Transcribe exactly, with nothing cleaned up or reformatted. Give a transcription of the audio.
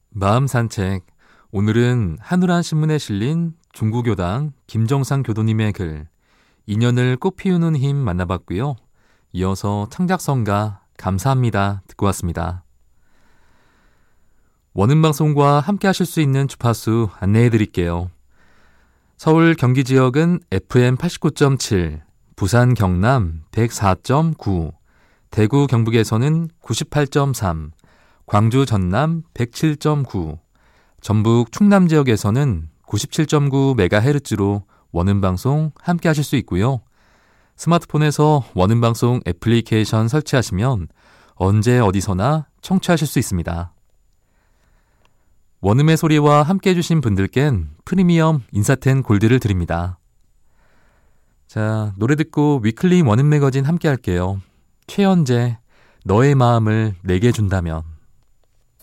마음 산책. 오늘은 한우란 신문에 실린 중구교당 김정상 교도님의 글 인연을 꽃 피우는 힘 만나봤고요. 이어서 창작성가 감사합니다 듣고 왔습니다. 원음방송과 함께 하실 수 있는 주파수 안내해 드릴게요. 서울 경기 지역은 에프엠 팔십구 점 칠, 부산 경남 백사 점 구, 대구 경북에서는 구십팔 점 삼, 광주 전남 백칠 점 구, 전북 충남 지역에서는 구십칠 점 구 메가헤르츠로 원음방송 함께 하실 수 있고요. 스마트폰에서 원음방송 애플리케이션 설치하시면 언제 어디서나 청취하실 수 있습니다. 원음의 소리와 함께 해주신 분들께는 프리미엄 인사텐 골드를 드립니다. 자, 노래 듣고 위클리 원음 매거진 함께 할게요. 최연재, 너의 마음을 내게 준다면.